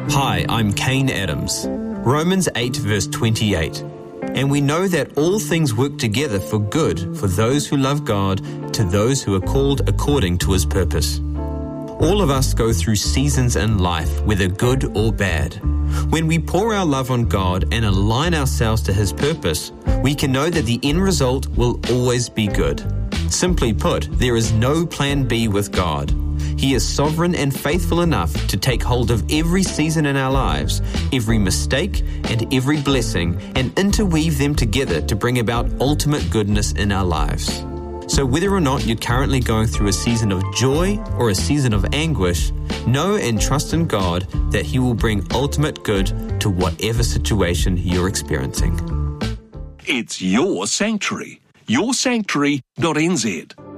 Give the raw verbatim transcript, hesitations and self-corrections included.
Hi, I'm Kane Adams. Romans eight verse twenty-eight. And we know that all things work together for good for those who love God, to those who are called according to his purpose. All of us go through seasons in life, whether good or bad. When we pour our love on God and align ourselves to his purpose, we can know that the end result will always be good. Simply put, there is no plan B with God. He is sovereign and faithful enough to take hold of every season in our lives, every mistake and every blessing, and interweave them together to bring about ultimate goodness in our lives. So whether or not you're currently going through a season of joy or a season of anguish, know and trust in God that he will bring ultimate good to whatever situation you're experiencing. It's your sanctuary. your sanctuary dot n z